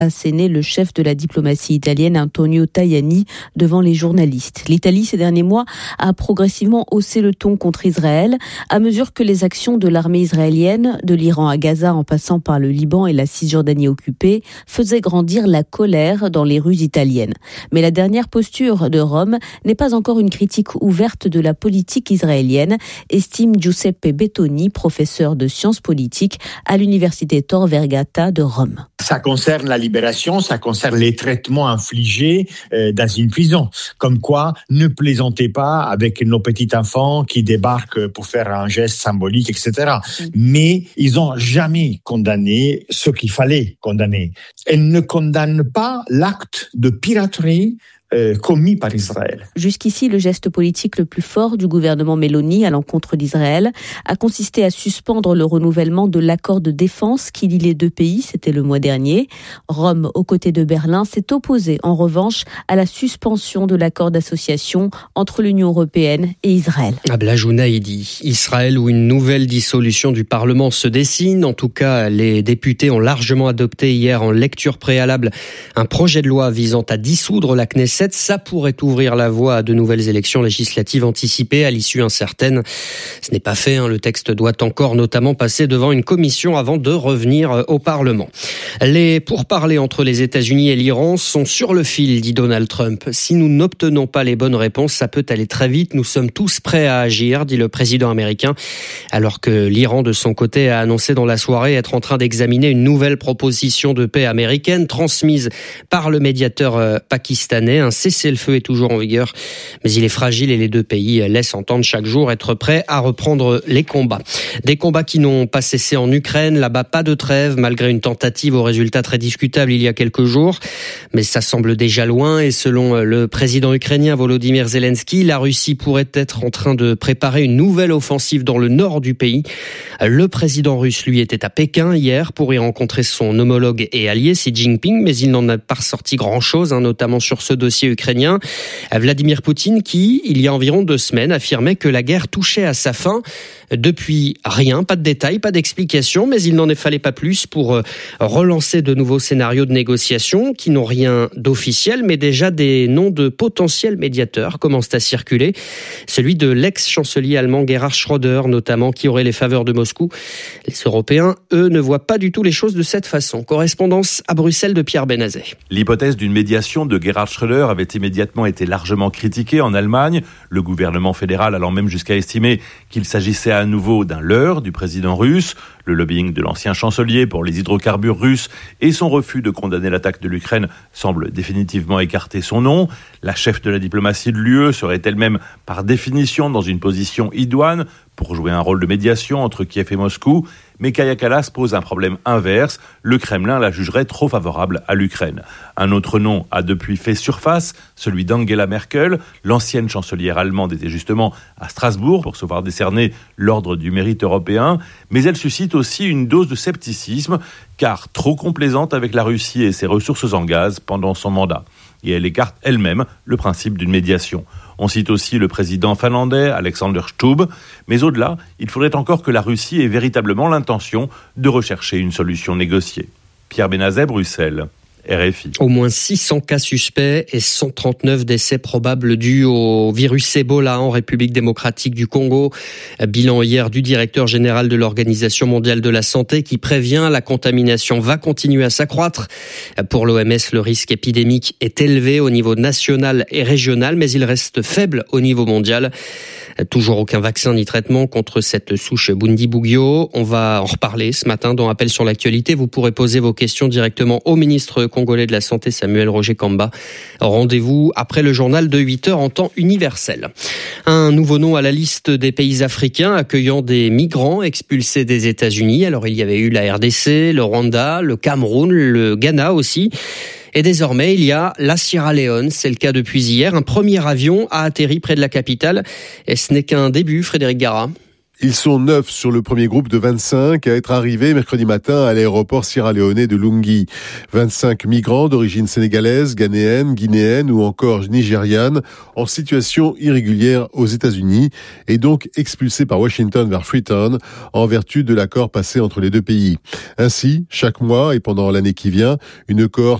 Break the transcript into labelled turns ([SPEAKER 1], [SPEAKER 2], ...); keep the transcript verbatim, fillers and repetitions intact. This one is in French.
[SPEAKER 1] asséné le chef de la diplomatie italienne Antonio Tajani devant les journalistes. L'Italie, ces derniers mois, a progressivement haussé le ton contre Israël à mesure que les actions de l'armée israélienne, de l'Iran à Gaza en passant par le Liban et la Cisjordanie occupée, faisaient grandir la colère dans les rues italiennes. Mais la dernière posture de Rome n'est pas encore une critique ouverte de la politique israélienne, estime Giuseppe Bettoni, professeur de sciences politiques à l'université Tor Vergata de Rome.
[SPEAKER 2] Ça concerne la libération, ça concerne les traitements infligés euh, dans une prison. Comme quoi, ne plaisantez pas avec nos petits enfants qui débarquent pour faire un geste symbolique, et cetera. Mmh. Mais ils n'ont jamais condamné ce qu'il fallait condamner. Ils ne condamnent pas l'acte de piraterie Euh, commis par Israël.
[SPEAKER 1] Jusqu'ici, le geste politique le plus fort du gouvernement Meloni à l'encontre d'Israël a consisté à suspendre le renouvellement de l'accord de défense qui lie les deux pays, c'était le mois dernier. Rome, aux côtés de Berlin, s'est opposé en revanche à la suspension de l'accord d'association entre l'Union européenne et Israël.
[SPEAKER 3] Ablajouna dit Israël où une nouvelle dissolution du Parlement se dessine. En tout cas, les députés ont largement adopté hier en lecture préalable un projet de loi visant à dissoudre la Knesset. Ça pourrait ouvrir la voie à de nouvelles élections législatives anticipées à l'issue incertaine. Ce n'est pas fait, hein. Le texte doit encore notamment passer devant une commission avant de revenir au Parlement. Les pourparlers entre les États-Unis et l'Iran sont sur le fil, dit Donald Trump. Si nous n'obtenons pas les bonnes réponses, ça peut aller très vite. Nous sommes tous prêts à agir, dit le président américain, alors que l'Iran, de son côté, a annoncé dans la soirée être en train d'examiner une nouvelle proposition de paix américaine transmise par le médiateur pakistanais. Un cessez-le-feu est toujours en vigueur, mais il est fragile et les deux pays laissent entendre chaque jour être prêts à reprendre les combats. Des combats qui n'ont pas cessé en Ukraine, là-bas pas de trêve, malgré une tentative au résultat très discutable il y a quelques jours. Mais ça semble déjà loin et selon le président ukrainien Volodymyr Zelensky, la Russie pourrait être en train de préparer une nouvelle offensive dans le nord du pays. Le président russe, lui, était à Pékin hier pour y rencontrer son homologue et allié Xi Jinping, mais il n'en a pas ressorti grand-chose, hein, notamment sur ce dossier ukrainien. Vladimir Poutine qui, il y a environ deux semaines, affirmait que la guerre touchait à sa fin. Depuis, rien, pas de détails, pas d'explications, mais il n'en fallait pas plus pour relancer de nouveaux scénarios de négociation qui n'ont rien d'officiel, mais déjà des noms de potentiels médiateurs commencent à circuler. Celui de l'ex-chancelier allemand Gerhard Schröder, notamment, qui aurait les faveurs de Moscou. Les Européens, eux, ne voient pas du tout les choses de cette façon. Correspondance à Bruxelles de Pierre Benazet.
[SPEAKER 4] L'hypothèse d'une médiation de Gerhard Schröder avait immédiatement été largement critiquée en Allemagne, le gouvernement fédéral allant même jusqu'à estimer qu'il s'agissait à nouveau d'un leurre du président russe. Le lobbying de l'ancien chancelier pour les hydrocarbures russes et son refus de condamner l'attaque de l'Ukraine semblent définitivement écarter son nom. La chef de la diplomatie de l'U E serait elle-même par définition dans une position idoine pour jouer un rôle de médiation entre Kiev et Moscou. Mais Kaja Kallas pose un problème inverse. Le Kremlin la jugerait trop favorable à l'Ukraine. Un autre nom a depuis fait surface, celui d'Angela Merkel. L'ancienne chancelière allemande était justement à Strasbourg pour se voir décerner l'ordre du mérite européen. Mais elle suscite aussi une dose de scepticisme, car trop complaisante avec la Russie et ses ressources en gaz pendant son mandat. Et elle écarte elle-même le principe d'une médiation. On cite aussi le président finlandais Alexander Stubb. Mais au-delà, il faudrait encore que la Russie ait véritablement l'intention de rechercher une solution négociée. Pierre Benazet, Bruxelles. R F I.
[SPEAKER 3] Au moins six cents cas suspects et cent trente-neuf décès probables dus au virus Ebola en République démocratique du Congo. Bilan hier du directeur général de l'Organisation mondiale de la santé qui prévient la contamination va continuer à s'accroître. Pour l'O M S, le risque épidémique est élevé au niveau national et régional, mais il reste faible au niveau mondial. Toujours aucun vaccin ni traitement contre cette souche Bundibugyo. On va en reparler ce matin dans Appel sur l'actualité. Vous pourrez poser vos questions directement au ministre congolais de la Santé, Samuel Roger Kamba. Rendez-vous après le journal de huit heures en temps universel. Un nouveau nom à la liste des pays africains accueillant des migrants expulsés des États-Unis. Alors il y avait eu la R D C, le Rwanda, le Cameroun, le Ghana aussi. Et désormais, il y a la Sierra Leone. C'est le cas depuis hier. Un premier avion a atterri près de la capitale. Et ce n'est qu'un début, Frédéric Gara.
[SPEAKER 5] Ils sont neuf sur le premier groupe de vingt-cinq à être arrivés mercredi matin à l'aéroport sierra-léonais de Lungi. vingt-cinq migrants d'origine sénégalaise, ghanéenne, guinéenne ou encore nigériane en situation irrégulière aux États-Unis et donc expulsés par Washington vers Freetown en vertu de l'accord passé entre les deux pays. Ainsi, chaque mois et pendant l'année qui vient, une cohorte